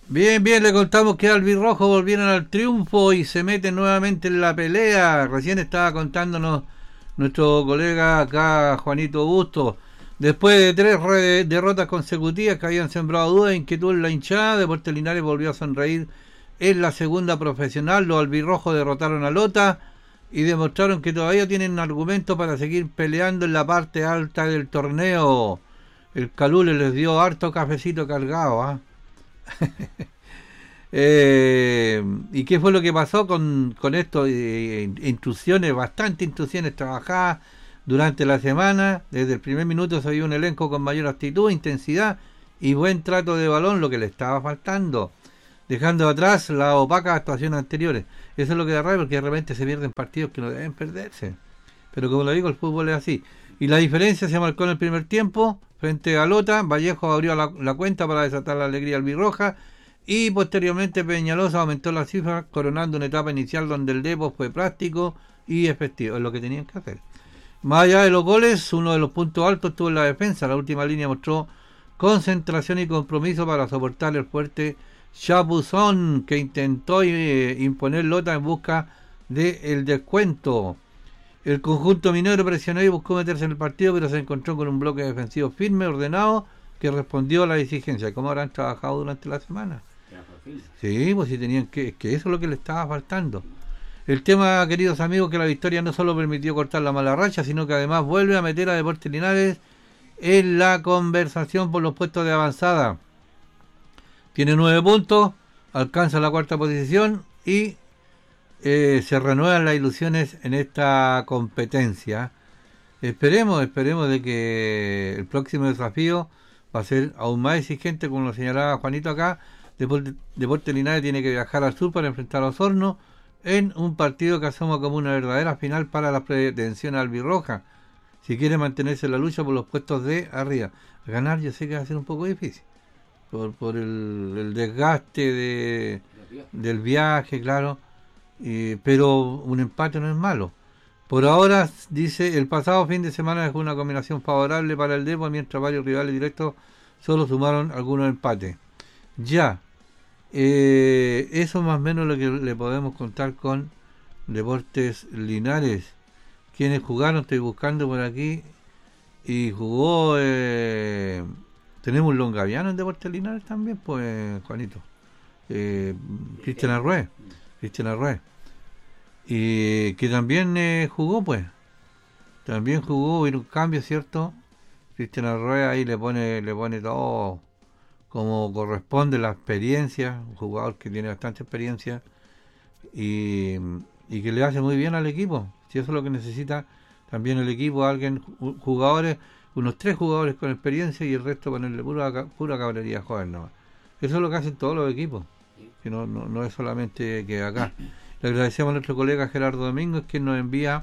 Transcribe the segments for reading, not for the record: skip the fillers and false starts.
Bien, bien, le contamos que Albirrojo volvieron al triunfo y se meten nuevamente en la pelea. Recién estaba contándonos nuestro colega acá, Juanito Busto. Después de tres derrotas consecutivas que habían sembrado dudas e inquietud en la hinchada, Deportes Linares volvió a sonreír en la segunda profesional. Los albirrojos derrotaron a Lota y demostraron que todavía tienen argumentos para seguir peleando en la parte alta del torneo. El Calule les dio harto cafecito cargado, ¿ah? ¿Y qué fue lo que pasó con esto? Instrucciones, bastante instrucciones trabajadas durante la semana. Desde el primer minuto se vio un elenco con mayor actitud, intensidad y buen trato de balón, lo que le estaba faltando, dejando atrás las opacas actuaciones anteriores. Eso es lo que da rabia, porque de repente se pierden partidos que no deben perderse, pero como lo digo, el fútbol es así. Y la diferencia se marcó en el primer tiempo frente a Lota. Vallejo abrió la cuenta para desatar la alegría albirroja y posteriormente Peñalosa aumentó la cifra, coronando una etapa inicial donde el Depor fue práctico y efectivo, es lo que tenían que hacer. Más allá de los goles, uno de los puntos altos estuvo en la defensa. La última línea mostró concentración y compromiso para soportar el fuerte Chapuzón, que intentó imponer Lota en busca del descuento. El conjunto minero presionó y buscó meterse en el partido, pero se encontró con un bloque defensivo firme, ordenado, que respondió a la exigencia. ¿Cómo habrán trabajado durante la semana? Sí, pues si tenían que eso es lo que le estaba faltando. El tema, queridos amigos, que la victoria no solo permitió cortar la mala racha, sino que además vuelve a meter a Deportes Linares en la conversación por los puestos de avanzada. Tiene 9 puntos, alcanza la cuarta posición y se renuevan las ilusiones en esta competencia. Esperemos de que el próximo desafío va a ser aún más exigente, como lo señalaba Juanito acá. Deportes Linares tiene que viajar al sur para enfrentar a Osorno en un partido que asoma como una verdadera final para la pretensión albirroja, si quiere mantenerse en la lucha por los puestos de arriba. Ganar yo sé que va a ser un poco difícil por el desgaste del viaje, claro, pero un empate no es malo. Por ahora, dice, el pasado fin de semana dejó una combinación favorable para el Depor, mientras varios rivales directos solo sumaron algunos empates. Ya, eso más o menos lo que le podemos contar con Deportes Linares. Quienes jugaron, estoy buscando por aquí, y jugó, tenemos un longaviano en Deportes Linares también, pues, Juanito, Cristian Arrué, y que también jugó, pues, también jugó, hubo un cambio, ¿cierto? Cristian Arrué ahí le pone todo como corresponde, la experiencia, un jugador que tiene bastante experiencia y que le hace muy bien al equipo. Si eso es lo que necesita también el equipo, alguien, jugadores, unos 3 jugadores con experiencia y el resto ponerle pura cabrería joven nomás. Eso es lo que hacen todos los equipos, que no es solamente que acá. Le agradecemos a nuestro colega Gerardo Domínguez, que nos envía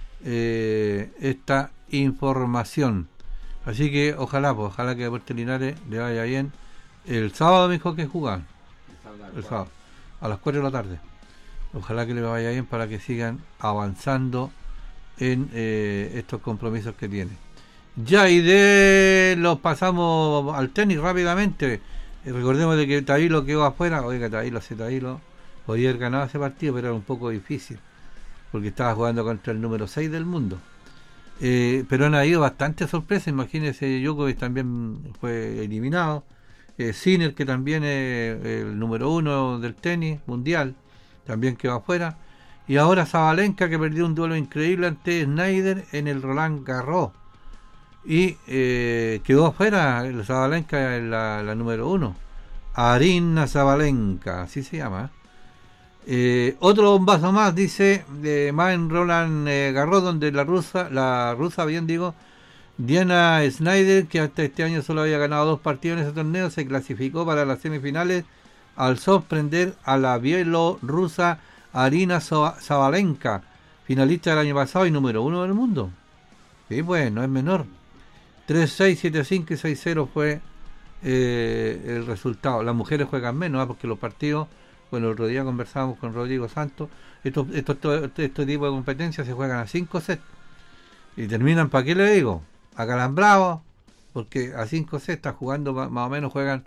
esta información. Así que ojalá que Deportes Linares le vaya bien. El sábado me dijo que jugaban. El sábado, a las 4 de la tarde. Ojalá que le vaya bien para que sigan avanzando en estos compromisos que tienen. Ya, y los pasamos al tenis rápidamente. Recordemos de que Tavilo quedó afuera. Oiga, Tavilo podía haber ganado ese partido, pero era un poco difícil, porque estaba jugando contra el número 6 del mundo. Pero han habido bastantes sorpresas. Imagínense, Djokovic también fue eliminado. Sinner, que también es el número 1 del tenis mundial, también quedó afuera. Y ahora Sabalenka, que perdió un duelo increíble ante Snyder en el Roland Garros. Y quedó afuera el Sabalenka, la número 1. Aryna Sabalenka, así se llama. Otro bombazo más, dice, más en Roland Garros, donde la rusa, Diana Snyder, que hasta este año solo había ganado 2 partidos en ese torneo, se clasificó para las semifinales al sorprender a la bielorrusa Aryna Sabalenka, finalista del año pasado y número 1 del mundo. Sí, pues, no es menor. 3-6, 7-5 y 6-0 fue el resultado. Las mujeres juegan menos, porque los partidos, bueno, el otro día conversábamos con Rodrigo Santos, este tipo de competencias se juegan a 5 sets y terminan, ¿para qué le digo? Acalambrados, porque a 5 sets está jugando, más o menos juegan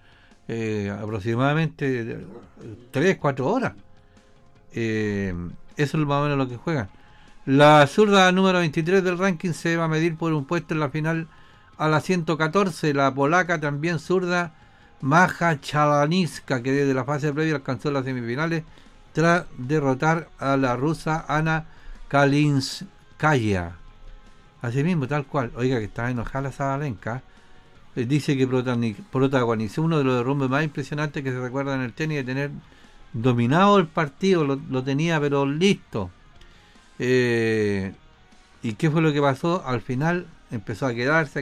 aproximadamente 3-4 horas. Eso es más o menos lo que juegan. La zurda número 23 del ranking se va a medir por un puesto en la final a la 114. La polaca, también zurda, Maja Chalaniska, que desde la fase previa alcanzó las semifinales tras derrotar a la rusa Ana Kalinskaya. Así mismo, tal cual. Oiga, que está enojada la Zabalenka. Dice que protagonizó uno de los derrumbes más impresionantes que se recuerda en el tenis, de tener dominado el partido, lo tenía pero listo. ¿Y qué fue lo que pasó? Al final empezó a quedarse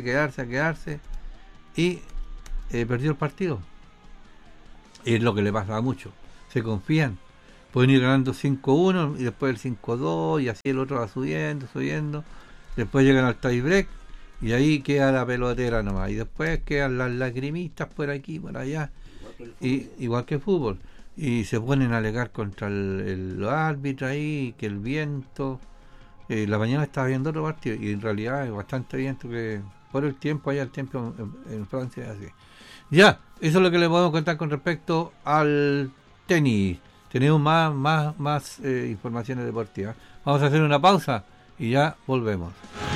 y perdió el partido. Es lo que le pasa a muchos. Se confían. Pueden ir ganando 5-1 y después el 5-2 y así el otro va subiendo. Después llegan al tiebreak y ahí queda la pelotera nomás. Y después quedan las lagrimitas por aquí, por allá. Igual que el fútbol. Y se ponen a alegar contra los árbitros ahí, que el viento. La mañana estaba viendo otro partido y en realidad es bastante viento, que por el tiempo, allá el tiempo en Francia es así. Ya, eso es lo que le podemos contar con respecto al tenis. Tenemos más informaciones deportivas. Vamos a hacer una pausa y ya volvemos.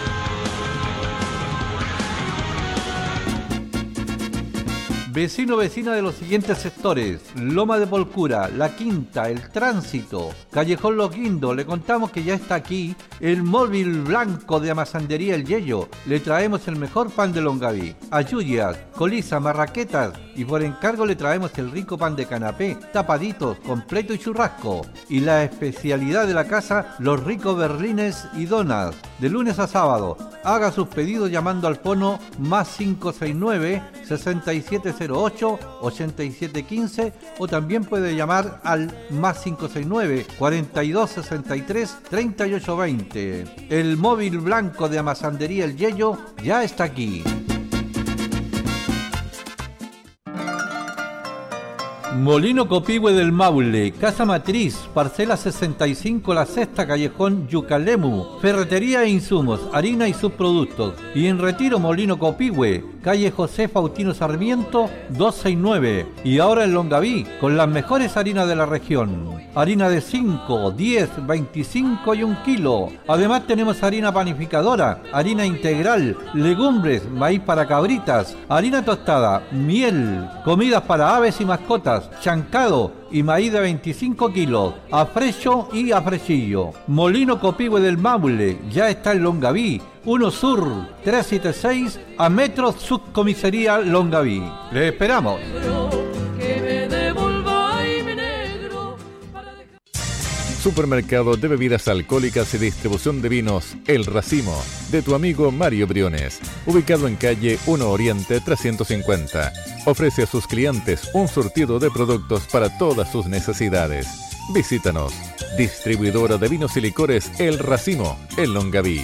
Vecina de los siguientes sectores: Loma de Polcura, La Quinta, El Tránsito, Callejón Los Guindos. Le contamos que ya está aquí el móvil blanco de Amasandería El Yello. Le traemos el mejor pan de Longaví, ayuyas, colisa, marraquetas, y por encargo le traemos el rico pan de canapé, tapaditos, completo y churrasco. Y la especialidad de la casa, los ricos berlines y donas, de lunes a sábado. Haga sus pedidos llamando al fono +569 6708-8715, o también puede llamar al +569 4263-3820. El móvil blanco de Amasandería El Yello ya está aquí. Molino Copihue del Maule, Casa Matriz, parcela 65, La Sexta, Callejón Yucalemu, ferretería e insumos, harina y subproductos. Y en Retiro, Molino Copihue, calle José Faustino Sarmiento 269. Y ahora en Longaví, con las mejores harinas de la región. Harina de 5, 10, 25 y 1 kilo. Además tenemos harina panificadora, harina integral, legumbres, maíz para cabritas, harina tostada, miel, comidas para aves y mascotas, chancado y maíz de 25 kilos, a frecho y a frechillo. Molino Copihue del Maule ya está en Longaví, 1 Sur 376, a metros Subcomisaría Longaví. ¡Le esperamos! Supermercado de bebidas alcohólicas y distribución de vinos El Racimo, de tu amigo Mario Briones, ubicado en calle 1 Oriente 350. Ofrece a sus clientes un surtido de productos para todas sus necesidades. Visítanos. Distribuidora de vinos y licores El Racimo, en Longaví.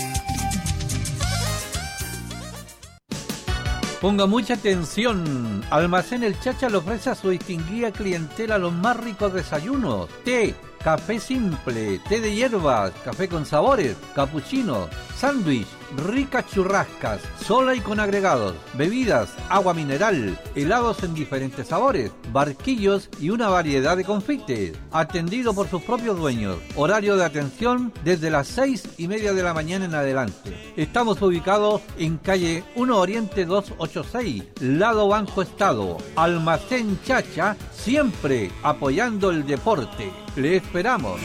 Ponga mucha atención. Almacén El Chacha le ofrece a su distinguida clientela los más ricos desayunos: té, café simple, té de hierbas, café con sabores, capuchino, sándwich, ricas churrascas, sola y con agregados, bebidas, agua mineral, helados en diferentes sabores, barquillos y una variedad de confites. Atendido por sus propios dueños. Horario de atención desde las 6:30 de la mañana en adelante. Estamos ubicados en calle 1 Oriente 286, lado Banco Estado. Almacén Chacha, siempre apoyando el deporte. Le esperamos.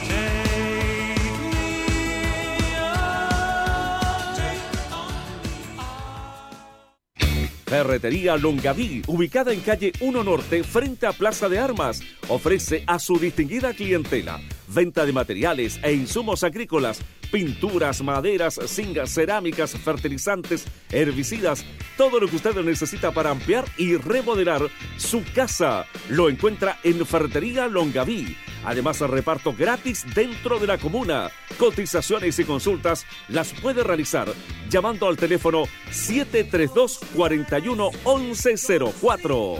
Ferretería Longaví, ubicada en calle 1 Norte, frente a Plaza de Armas, ofrece a su distinguida clientela venta de materiales e insumos agrícolas, pinturas, maderas, zinc, cerámicas, fertilizantes, herbicidas, todo lo que usted necesita para ampliar y remodelar su casa. Lo encuentra en Ferretería Longaví. Además, reparto gratis dentro de la comuna. Cotizaciones y consultas las puede realizar llamando al teléfono 732-41-1104.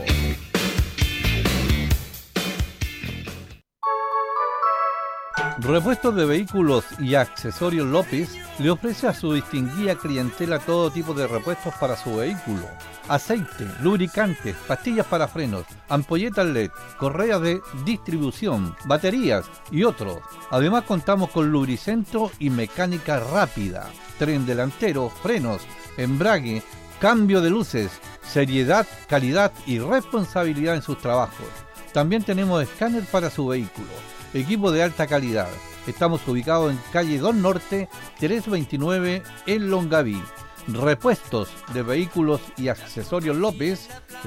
Repuestos de Vehículos y Accesorios López le ofrece a su distinguida clientela todo tipo de repuestos para su vehículo: aceite, lubricantes, pastillas para frenos, ampolletas LED, correas de distribución, baterías y otros. Además contamos con lubricentro y mecánica rápida, tren delantero, frenos, embrague, cambio de luces, seriedad, calidad y responsabilidad en sus trabajos. También tenemos escáner para su vehículo, equipo de alta calidad. Estamos ubicados en calle 2 Norte, 329 en Longaví. Repuestos de Vehículos y Accesorios López